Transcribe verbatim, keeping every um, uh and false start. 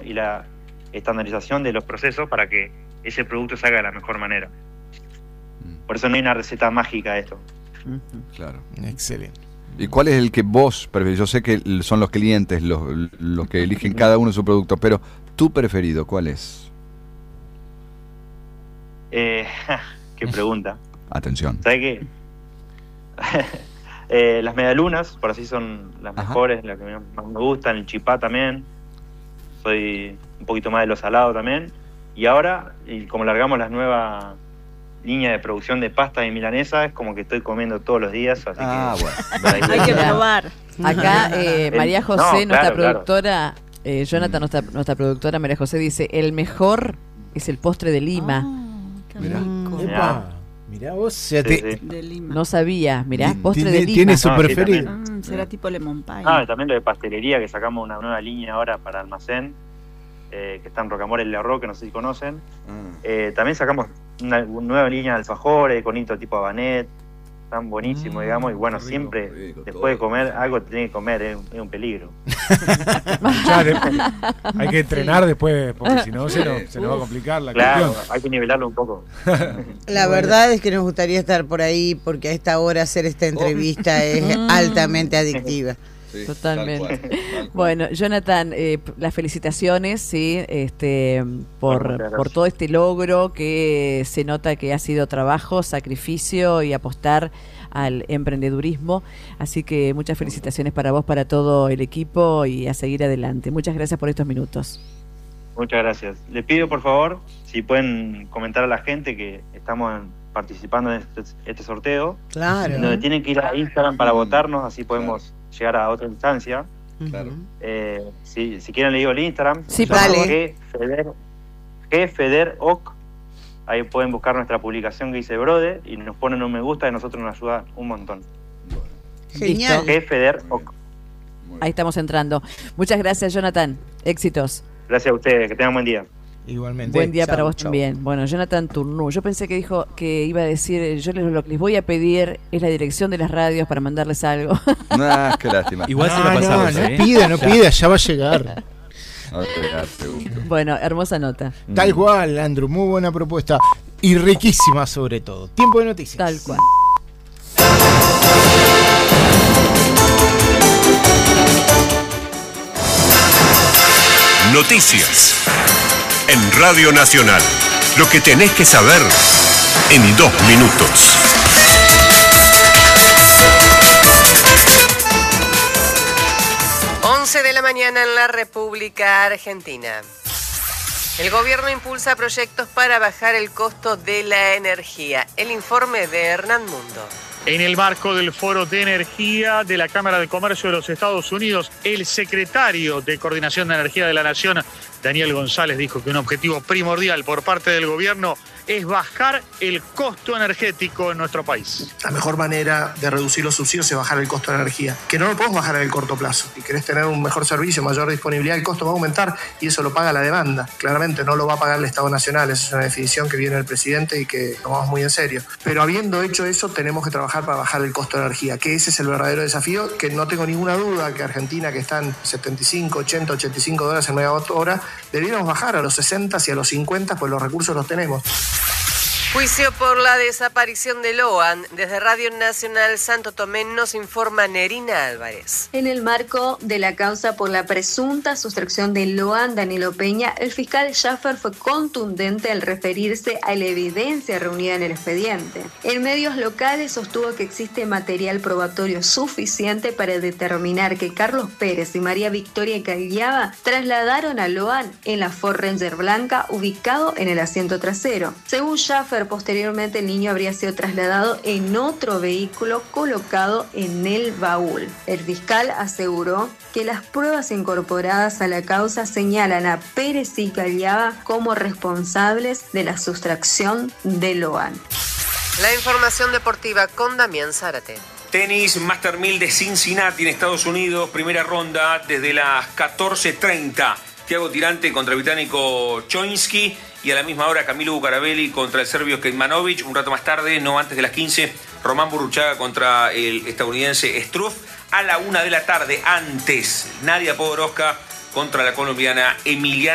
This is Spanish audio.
y la estandarización de los procesos para que ese producto salga de la mejor manera. Por eso no hay una receta mágica de esto. Claro. Excelente. ¿Y cuál es el que vos preferís? Yo sé que son los clientes los, los que eligen cada uno su producto, pero tu preferido, ¿cuál es? Eh, qué pregunta. Atención. ¿Sabes qué? eh, las medialunas, por así son las Ajá. mejores, las que más me gustan. El chipá también. Soy un poquito más de lo salado también. Y ahora, y como largamos la nueva línea de producción de pasta y milanesa, es como que estoy comiendo todos los días. Así ah, que, bueno. Hay que probar. Acá eh, María José, no, nuestra claro, claro. productora, eh, Jonathan, nuestra, nuestra productora María José dice, el mejor es el postre de Lima. Oh, qué Mirá. rico. Epa, mirá vos, o sea, Sí, te- sí. De Lima. No sabía, mirá, Ti- postre tiene- de Lima. tiene su No, sí, preferido. Ah, será tipo lemon pie. Ah, y también lo de pastelería, que sacamos una nueva línea ahora para almacén, eh, que está en Rocamora y Le Arro, que no sé si conocen. Eh, también sacamos una nueva línea de alfajores, con hito tipo habanet, tan buenísimo, Mm, digamos, y bueno, qué rico, siempre rico, después todo. de comer, algo te tiene que comer, es, es un peligro. Ya, de- hay que entrenar después, porque si no se nos, se nos va a complicar la Claro, cuestión. hay que nivelarlo un poco. La verdad es que nos gustaría estar por ahí porque a esta hora hacer esta entrevista es Mm. altamente adictiva. Sí, Totalmente. tal cual, tal cual. Bueno, Jonathan, eh, las felicitaciones, sí, este, Bueno, por, muchas gracias. por todo este logro que se nota que ha sido trabajo, sacrificio y apostar al emprendedurismo. Así que muchas felicitaciones para vos, para todo el equipo y a seguir adelante. Muchas gracias por estos minutos. Muchas gracias. Les pido, por favor, si pueden comentar a la gente que estamos en- participando en este, este sorteo, Claro. en donde tienen que ir a Instagram para votarnos, así podemos llegar a otra instancia. Claro. Eh, si, si quieren le digo el Instagram. Sí, Se llama por favor. Gfeder- Gfederoc. Ahí pueden buscar nuestra publicación que dice Brode y nos ponen un me gusta y nosotros nos ayuda un montón. Genial. Gfederoc. Ahí estamos entrando. Muchas gracias, Jonathan. Éxitos. Gracias a ustedes, que tengan buen día. Igualmente. Buen día Chau, para vos chau. también. Bueno, Jonathan Turnú. Yo pensé que dijo que iba a decir, eh, yo les, lo que les voy a pedir es la dirección de las radios para mandarles algo. Ah, qué lástima. Igual se No, lo no, pasamos, no ¿eh? pida, no pida, ya va a llegar. A ver, seguro. Bueno, hermosa nota. Tal cual, Andrew, muy buena propuesta. Y riquísima sobre todo. Tiempo de noticias. Tal cual. Noticias. En Radio Nacional. Lo que tenés que saber en dos minutos. once de la mañana en la República Argentina. El gobierno impulsa proyectos para bajar el costo de la energía. El informe de Hernán Mundo. En el marco del Foro de Energía de la Cámara de Comercio de los Estados Unidos, el secretario de Coordinación de Energía de la Nación, Daniel González, dijo que un objetivo primordial por parte del gobierno es bajar el costo energético en nuestro país. La mejor manera de reducir los subsidios es bajar el costo de la energía, que no lo podemos bajar en el corto plazo. Si querés tener un mejor servicio, mayor disponibilidad, el costo va a aumentar y eso lo paga la demanda. Claramente no lo va a pagar el Estado Nacional, esa es una definición que viene del presidente y que tomamos muy en serio. Pero habiendo hecho eso, tenemos que trabajar para bajar el costo de la energía, que ese es el verdadero desafío, que no tengo ninguna duda que Argentina, que está en setenta y cinco, ochenta, ochenta y cinco dólares en megawatt hora, deberíamos bajar a los sesenta y a los cincuenta, pues los recursos los tenemos. Juicio por la desaparición de Loan. Desde Radio Nacional Santo Tomé nos informa Nerina Álvarez. En el marco de la causa por la presunta sustracción de Loan Danilo Peña, el fiscal Schaffer fue contundente al referirse a la evidencia reunida en el expediente. En medios locales sostuvo que existe material probatorio suficiente para determinar que Carlos Pérez y María Victoria Cagliava trasladaron a Loan en la Ford Ranger blanca ubicado en el asiento trasero. Según Schaffer, posteriormente el niño habría sido trasladado en otro vehículo colocado en el baúl. El fiscal aseguró que las pruebas incorporadas a la causa señalan a Pérez y Cagliava como responsables de la sustracción de Loan. La información deportiva con Damián Zárate. Tenis Master mil de Cincinnati en Estados Unidos, primera ronda desde las catorce treinta. Thiago Tirante contra el británico Choinsky y a la misma hora Camilo Bucarabelli contra el serbio Kecmanovic. Un rato más tarde, no antes de las quince, Román Burruchaga contra el estadounidense Struff. A la una de la tarde, antes, Nadia Podoroska contra la colombiana Emiliana